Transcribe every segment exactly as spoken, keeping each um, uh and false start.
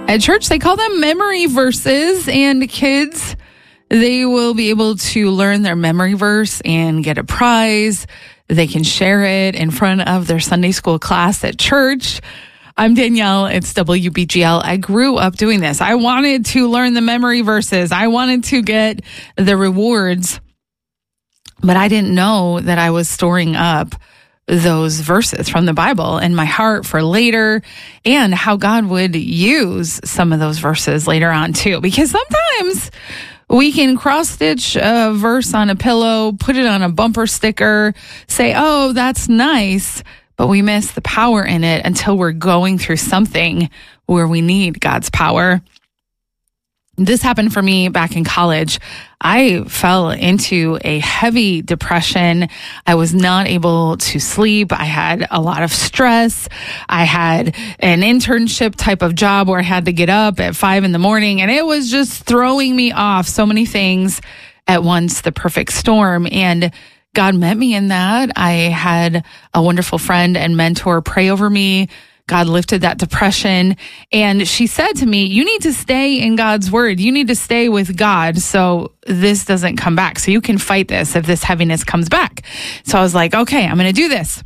At church, they call them memory verses, and kids, they will be able to learn their memory verse and get a prize. They can share it in front of their Sunday school class at church. I'm Danielle. It's W B G L. I grew up doing this. I wanted to learn the memory verses. I wanted to get the rewards, but I didn't know that I was storing up those verses from the Bible in my heart for later, and how God would use some of those verses later on too. Because sometimes we can cross-stitch a verse on a pillow, put it on a bumper sticker, say, oh, that's nice, but we miss the power in it until we're going through something where we need God's power. This happened for me back in college. I fell into a heavy depression. I was not able to sleep. I had a lot of stress. I had an internship type of job where I had to get up at five in the morning, and it was just throwing me off. So many things at once, the perfect storm. And God met me in that. I had a wonderful friend and mentor pray over me. God lifted that depression. And she said to me, you need to stay in God's word. You need to stay with God so this doesn't come back. So you can fight this if this heaviness comes back. So I was like, okay, I'm going to do this.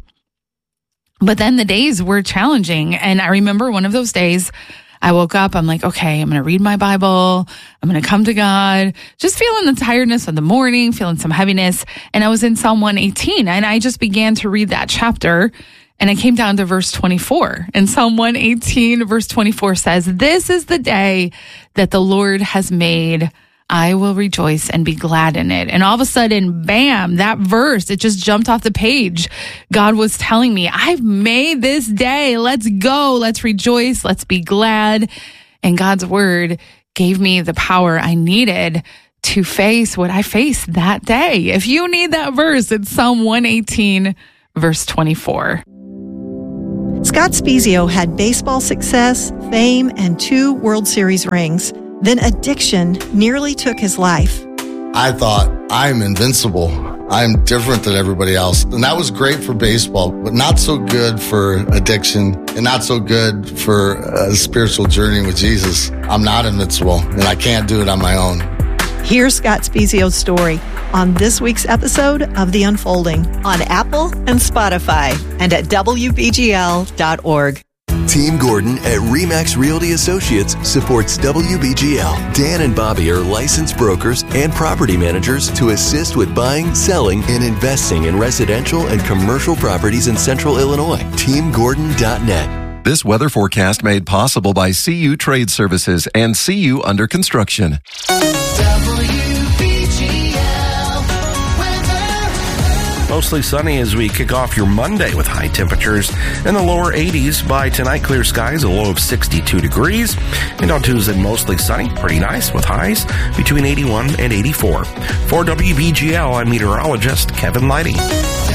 But then the days were challenging. And I remember one of those days, I woke up, I'm like, okay, I'm going to read my Bible. I'm going to come to God, just feeling the tiredness of the morning, feeling some heaviness. And I was in Psalm one eighteen, and I just began to read that chapter. And I came down to verse twenty-four. And Psalm one eighteen, verse twenty-four says, this is the day that the Lord has made. I will rejoice and be glad in it. And all of a sudden, bam, that verse, it just jumped off the page. God was telling me, I've made this day. Let's go. Let's rejoice. Let's be glad. And God's word gave me the power I needed to face what I faced that day. If you need that verse, it's Psalm one eighteen, verse twenty-four. Scott Spiezio had baseball success, fame, and two World Series rings. Then addiction nearly took his life. I thought, I'm invincible. I'm different than everybody else. And that was great for baseball, but not so good for addiction and not so good for a spiritual journey with Jesus. I'm not invincible, and I can't do it on my own. Here's Scott Spiezio's story on this week's episode of The Unfolding on Apple and Spotify and at W B G L dot org. Team Gordon at RE/MAX Realty Associates supports W B G L. Dan and Bobby are licensed brokers and property managers to assist with buying, selling, and investing in residential and commercial properties in Central Illinois. Team Gordon dot net. This weather forecast made possible by C U Trade Services and C U Under Construction. Mostly sunny as we kick off your Monday with high temperatures in the lower eighties. By tonight, clear skies, a low of sixty-two degrees. And on Tuesday, mostly sunny, pretty nice with highs between eighty-one and eighty-four. For W B G L, I'm meteorologist Kevin Lighty.